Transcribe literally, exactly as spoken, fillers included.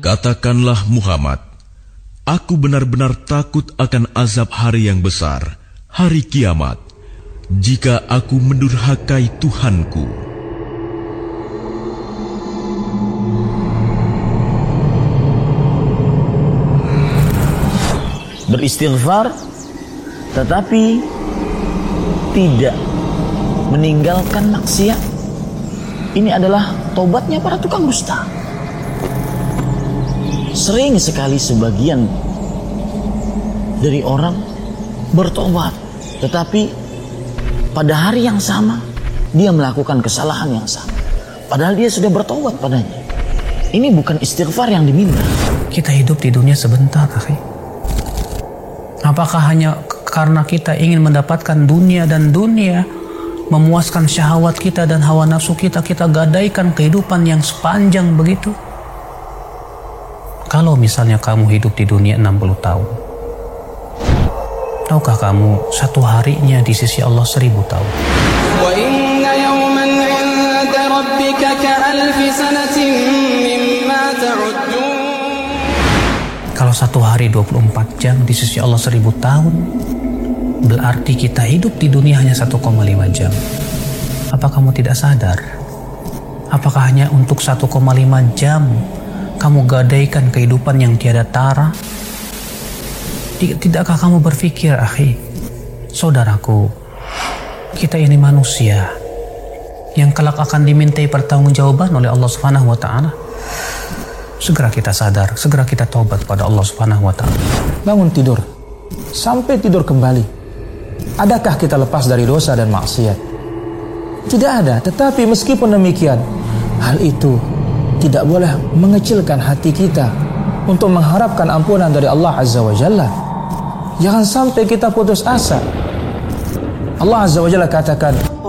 Katakanlah Muhammad, aku benar-benar takut akan azab hari yang besar, hari kiamat, jika aku mendurhakai Tuhanku. Beristighfar, tetapi tidak meninggalkan maksiat. Ini adalah tobatnya para tukang dusta. Sering sekali sebagian dari orang bertobat, tetapi pada hari yang sama dia melakukan kesalahan yang sama, padahal dia sudah bertobat padanya. Ini bukan istighfar yang diminta. Kita hidup di dunia sebentar, akhi. Apakah hanya karena kita ingin mendapatkan dunia dan dunia, memuaskan syahwat kita dan hawa nafsu kita, kita gadaikan kehidupan yang sepanjang begitu? Kalau misalnya kamu hidup di dunia enam puluh tahun, tahukah kamu satu harinya di sisi Allah seribu tahun? Wa inna yawman 'inda rabbika ka'alfi sanatin mimma ta'uddun. Kalau satu hari dua puluh empat jam di sisi Allah seribu tahun, berarti kita hidup di dunia hanya satu koma lima jam. Apa kamu tidak sadar? Apakah hanya untuk satu koma lima jam kamu gadaikan kehidupan yang tiada tara? Tidakkah kamu berpikir, akhi, saudaraku, kita ini manusia yang kelak akan dimintai pertanggungjawaban oleh Allah Subhanahu wa taala. Segera kita sadar, segera kita taubat pada Allah Subhanahu wa taala. Bangun tidur sampai tidur kembali. Adakah kita lepas dari dosa dan maksiat? Tidak ada. Tetapi meskipun demikian, hal itu tidak boleh mengecilkan hati kita untuk mengharapkan ampunan dari Allah Azza wa Jalla. Jangan sampai kita putus asa. Allah Azza wa Jalla katakan,